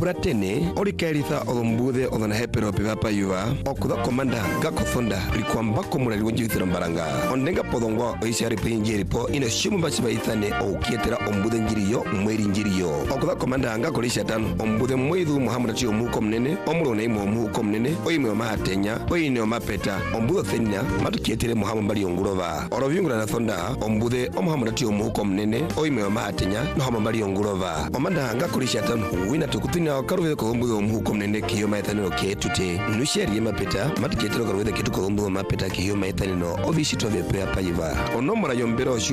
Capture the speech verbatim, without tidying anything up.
Puratene orikeritha odombuthe odona hepero pivapa yuva okutha komanda gakothonda rikwamba komurari wonjithira mbaranga ondenga podongwa oisiari pinjeripo ina shumu basi baithane okietera ombuthe njiriyo mweri njiriyo okutha komanda ngakolisha tano ombuthe mwithu Muhammad Tio muko mnene omurone imo muko mnene oyimwe mahatenya oyine mapeta ombuthe thenya matukietere Muhammad bali ongurova orovyungura na thonda ombuthe o Muhammad Tio muko mnene oyimwe mahatenya no hama bali ongurova omanda ngakolisha tano wina tukutina karuwe ko ombuthe muko mnene kiyo maithaniro ketute nusheri mapeta matukietere karuwe kitu ko ombuthe mapeta kiyo maithaniro obishi tove pe apayiva onomora yombero